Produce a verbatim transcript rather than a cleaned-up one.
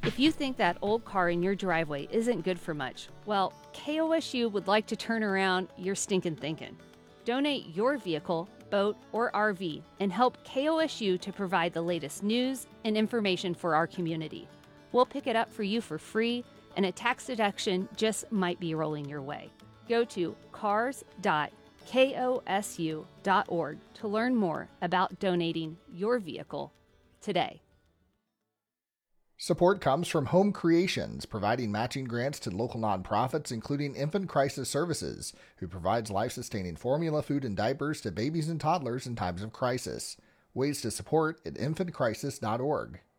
If you think that old car in your driveway isn't good for much, well, K O S U would like to turn around your stinking thinking. Donate your vehicle, boat, or R V and help K O S U to provide the latest news and information for our community. We'll pick it up for you for free, and a tax deduction just might be rolling your way. Go to cars dot kosu dot org to learn more about donating your vehicle today. Support comes from Home Creations, providing matching grants to local nonprofits, including Infant Crisis Services, who provides life-sustaining formula, food, and diapers to babies and toddlers in times of crisis. Ways to support at infant crisis dot org.